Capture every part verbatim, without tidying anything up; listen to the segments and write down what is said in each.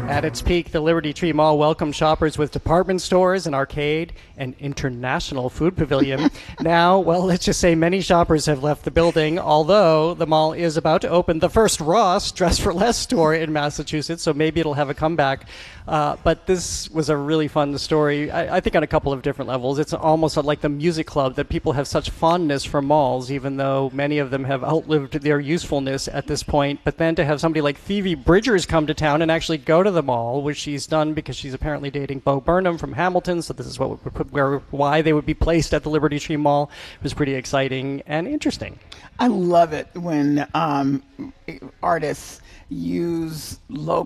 At its peak, the Liberty Tree Mall welcomed shoppers with department stores, an arcade, and international food pavilion. Now, well, let's just say many shoppers have left the building, although the mall is about to open the first Ross Dress for Less store in Massachusetts, so maybe it'll have a comeback. Uh, but this was a really fun story, I, I think on a couple of different levels. It's almost like the music club that people have such fondness for malls, even though many of them have outlived their usefulness at this point. But then to have somebody like Phoebe Bridgers come to town and actually go to the mall, which she's done because she's apparently dating Bo Burnham from Hamilton, so this is what would put, where why they would be placed at the Liberty Tree Mall. It was pretty exciting and interesting. I love it when um, artists use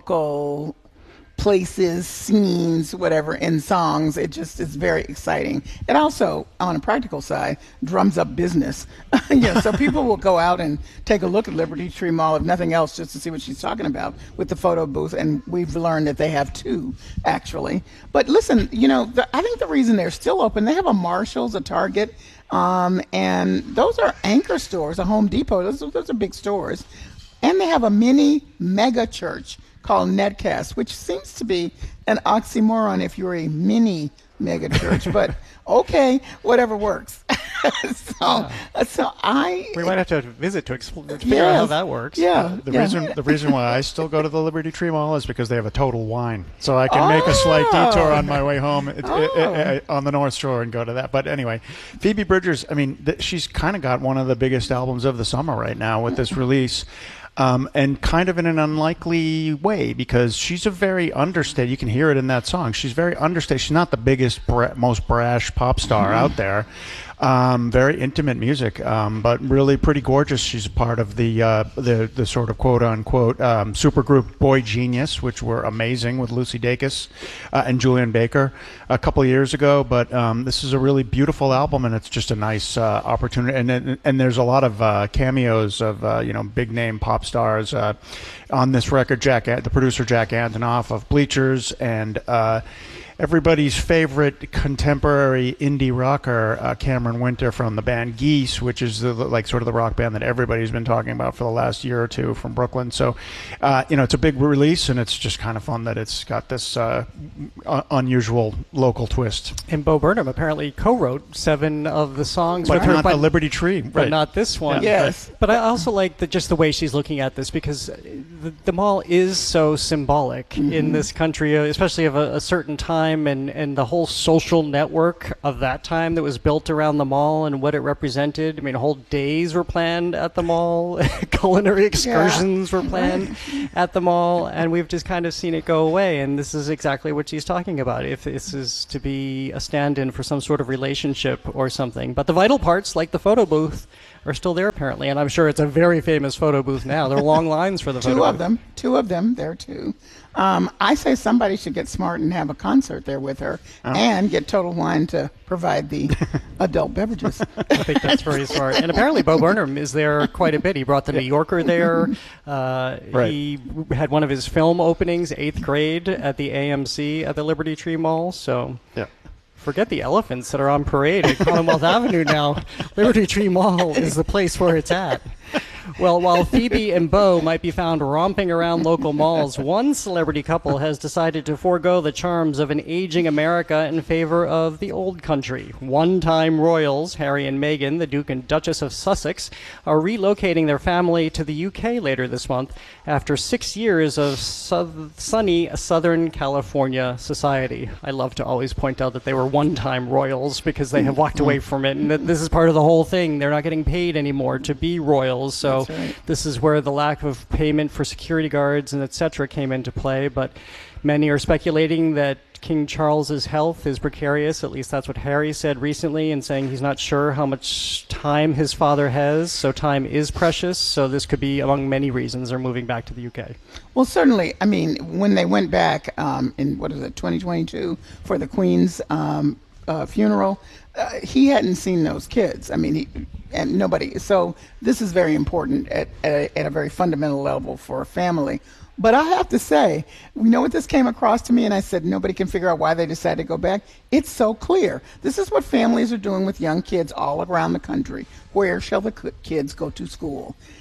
local places, scenes, whatever, in songs. It just is very exciting. It also, on a practical side, drums up business. Yeah, so people will go out and take a look at Liberty Tree Mall, if nothing else, just to see what she's talking about with the photo booth. And we've learned that they have two, actually. But listen, you know, the, I think the reason they're still open, they have a Marshall's, a Target, um, and those are anchor stores, a Home Depot. Those, those are big stores. And they have a mini mega church called Netcast, which seems to be an oxymoron if you're a mini mega church, but okay, whatever works. so, yeah. so I we might have to visit to explore, to figure yes, out how that works. Yeah, the yeah. reason the reason why I still go to the Liberty Tree Mall is because they have a Total Wine, so I can oh. make a slight detour on my way home it, oh. it, it, it, on the North Shore and go to that. But anyway, Phoebe Bridgers, I mean, th- she's kind of got one of the biggest albums of the summer right now with this release. Um, and kind of in an unlikely way, because she's a very understated, you can hear it in that song, she's very understated. She's not the biggest, bra- most brash pop star mm-hmm. out there. Um, very intimate music, um, but really pretty gorgeous. She's a part of the uh, the, the sort of quote-unquote um, supergroup Boy Genius, which were amazing with Lucy Dacus uh, and Julian Baker a couple of years ago. But um, this is a really beautiful album, and it's just a nice uh, opportunity. And, and and there's a lot of uh, cameos of uh, you know big-name pop stars uh, on this record. Jack, the producer Jack Antonoff of Bleachers, and uh, everybody's favorite contemporary indie rocker, uh, Cameron Winter from the band Geese, which is the, like sort of the rock band that everybody's been talking about for the last year or two from Brooklyn. So, uh, you know, it's a big release, and it's just kind of fun that it's got this uh, un- unusual local twist. And Bo Burnham apparently co-wrote seven of the songs but with her, not but the Liberty Tree, but right. not this one. Yeah. Yes, but, but I also like the, just the way she's looking at this, because the, the mall is so symbolic mm-hmm. in this country, especially of a, a certain time, and and the whole social network of that time that was built around the mall and what it represented. I mean, whole days were planned at the mall, culinary excursions yeah. were planned at the mall, and we've just kind of seen it go away. And this is exactly what she's talking about, if this is to be a stand-in for some sort of relationship or something. But the vital parts, like the photo booth, are still there apparently, and I'm sure it's a very famous photo booth now. There are long lines for the photo booth. Two of booth. them. Two of them there, too. Um, I say somebody should get smart and have a concert there with her oh. and get Total Wine to provide the adult beverages. I think that's very smart. And apparently Bo Burnham is there quite a bit. He brought the New Yorker there. Uh, right. He had one of his film openings, eighth grade, at the A M C at the Liberty Tree Mall. So yeah. Forget the elephants that are on parade at Commonwealth Avenue now. Liberty Tree Mall is the place where it's at. Well, while Phoebe and Bo might be found romping around local malls, one celebrity couple has decided to forego the charms of an aging America in favor of the old country. One-time royals, Harry and Meghan, the Duke and Duchess of Sussex, are relocating their family to the U K later this month after six years of su- sunny Southern California society. I love to always point out that they were one-time royals because they have walked away from it, and that this is part of the whole thing. They're not getting paid anymore to be royals, so So right. This is where the lack of payment for security guards and et cetera came into play. But many are speculating that King Charles's health is precarious. At least that's what Harry said recently, and saying he's not sure how much time his father has. So time is precious. So this could be among many reasons they're moving back to the U K. Well, certainly. I mean, when they went back um, in, what is it, twenty twenty-two for the Queen's um, uh, funeral, uh, he hadn't seen those kids. I mean, he... and nobody. So this is very important at, at, a, at a very fundamental level for a family. But I have to say, you know what this came across to me, and I said nobody can figure out why they decided to go back. It's so clear. This is what families are doing with young kids all around the country. Where shall the kids go to school?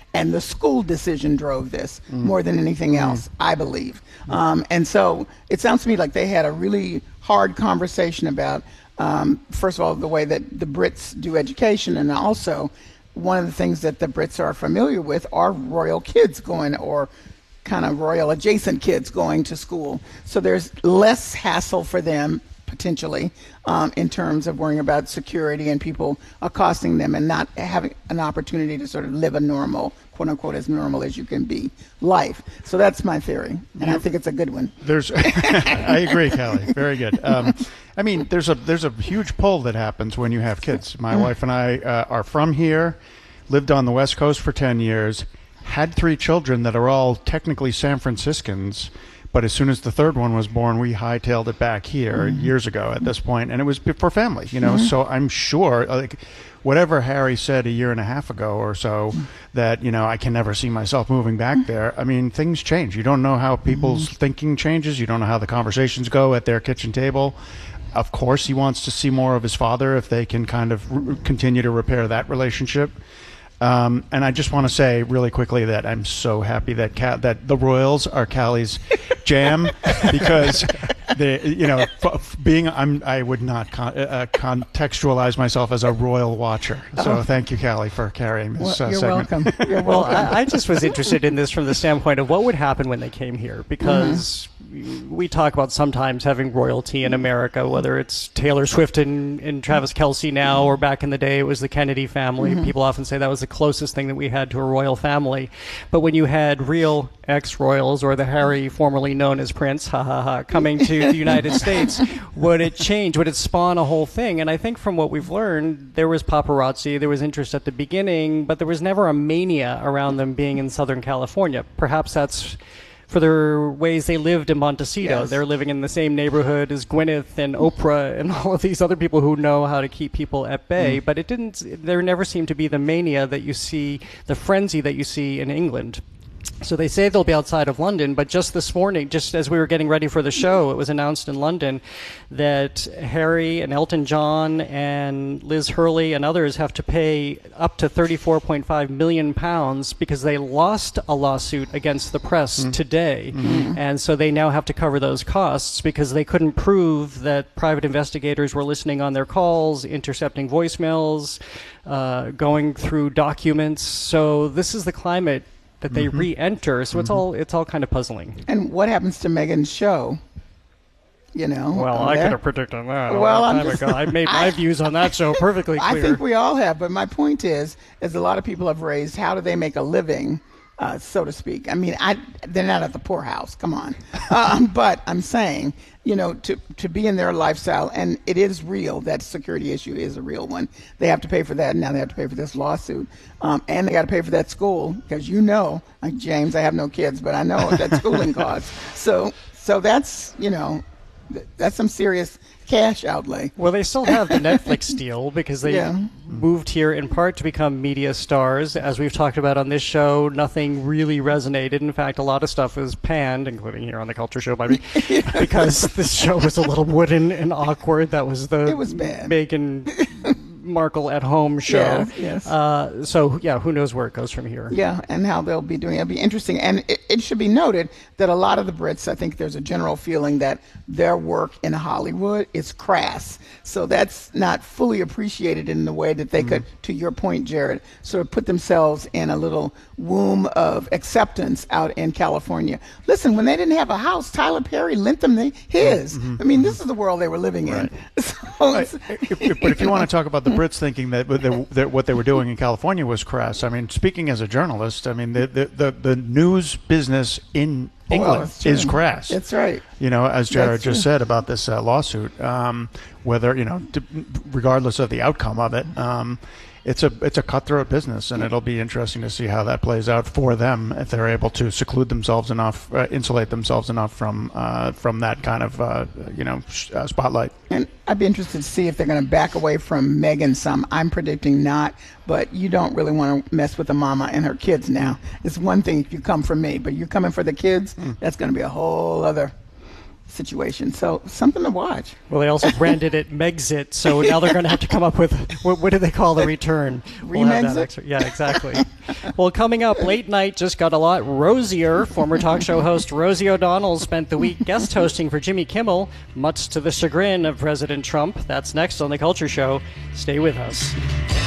and the school decision drove this mm. more than anything else, mm. I believe. Mm. Um, and so it sounds to me like they had a really hard conversation about, um, first of all, the way that the Brits do education, and also one of the things that the Brits are familiar with are royal kids going, or kind of royal adjacent kids going to school. So there's less hassle for them potentially um, in terms of worrying about security and people accosting them and not having an opportunity to sort of live a normal, quote unquote, as normal as you can be life. So that's my theory, and yeah. I think it's a good one. There's, I agree, Callie. Very good. Um, I mean, there's a there's a huge pull that happens when you have kids. My mm. wife and I uh, are from here, lived on the West Coast for ten years, had three children that are all technically San Franciscans. But as soon as the third one was born, we hightailed it back here mm-hmm. years ago at this point, and it was for family, you know. Mm-hmm. So I'm sure, like, whatever Harry said a year and a half ago or so, mm-hmm. that, you know, I can never see myself moving back mm-hmm. there. I mean, things change. You don't know how people's mm-hmm. thinking changes. You don't know how the conversations go at their kitchen table. Of course, he wants to see more of his father if they can kind of r- continue to repair that relationship. Um, and I just want to say really quickly that I'm so happy that Cal- that the Royals are Callie's jam, because they, you know, f- f- being I'm I would not con- uh, contextualize myself as a royal watcher. So oh. thank you, Callie, for carrying this well, uh, you're segment. Welcome. You're well, welcome. I, I just was interested in this from the standpoint of what would happen when they came here, because mm-hmm. we talk about sometimes having royalty in America, whether it's Taylor Swift and, and Travis Kelce now, or back in the day it was the Kennedy family. Mm-hmm. People often say that was the closest thing that we had to a royal family. But when you had real ex-royals, or the Harry formerly known as Prince, ha ha ha, coming to the United States, would it change? Would it spawn a whole thing? And I think from what we've learned, there was paparazzi, there was interest at the beginning, but there was never a mania around them being in Southern California. Perhaps that's for the ways they lived in Montecito. Yes. They're living in the same neighborhood as Gwyneth and Oprah and all of these other people who know how to keep people at bay. Mm. But it didn't, there never seemed to be the mania that you see, the frenzy that you see in England. So they say they'll be outside of London, but just this morning, just as we were getting ready for the show, it was announced in London that Harry and Elton John and Liz Hurley and others have to pay up to thirty-four point five million pounds because they lost a lawsuit against the press mm. today. Mm-hmm. And so they now have to cover those costs because they couldn't prove that private investigators were listening on their calls, intercepting voicemails, uh, going through documents. So this is the climate that they mm-hmm. re-enter, so mm-hmm. it's all it's all kind of puzzling. And what happens to Meghan's show? You know. Well, I there? could have predicted that. Well, a I'm long time just, ago. I made my I, views on that show perfectly clear. I think we all have, but my point is, is a lot of people have raised, how do they make a living, uh, so to speak? I mean, I they're not at the poorhouse. Come on, um, but I'm saying, you know, to to be in their lifestyle, and it is real. That security issue is a real one. They have to pay for that, and now they have to pay for this lawsuit, um, and they got to pay for that school because you know, like James, I have no kids, but I know what that schooling costs. So, so that's you know, th- that's some serious cash outlay. Well, they still have the Netflix deal because they yeah. moved here in part to become media stars. As we've talked about on this show, nothing really resonated. In fact, a lot of stuff was panned, including here on The Culture Show by me, yeah. because this show was a little wooden and awkward. That was the it was bad. Meghan Markle at home show. Yes, yes. Uh, so, yeah, who knows where it goes from here. Yeah, and how they'll be doing it. It'll be interesting. And it, it should be noted that a lot of the Brits, I think there's a general feeling that their work in Hollywood is crass. So that's not fully appreciated in the way that they mm-hmm. could, to your point, Jared, sort of put themselves in a little womb of acceptance out in California. Listen, when they didn't have a house, Tyler Perry lent them the, his. Mm-hmm. I mean, this is the world they were living right. in. So right. if, if, but if you want to talk about the Brits thinking that, that, that what they were doing in California was crass, I mean, speaking as a journalist, I mean, the the, the, the news business in England well, is crass. That's right. You know, as Jared That's just true. said about this uh, lawsuit, um, whether, you know, d- regardless of the outcome of it, um, it's a it's a cutthroat business, and it'll be interesting to see how that plays out for them if they're able to seclude themselves enough, uh, insulate themselves enough from uh, from that kind of uh, you know sh- uh, spotlight. And I'd be interested to see if they're going to back away from Meghan some. I'm predicting not, but you don't really want to mess with the mama and her kids now. It's one thing if you come for me, but you're coming for the kids, mm. that's going to be a whole other situation. So something to watch. Well, they also branded it Megxit, so now they're going to have to come up with, what, what do they call the return? We'll have that Remexit? extra- yeah, exactly. Well, coming up, late night just got a lot rosier. Former talk show host Rosie O'Donnell spent the week guest hosting for Jimmy Kimmel, much to the chagrin of President Trump. That's next on The Culture Show. Stay with us.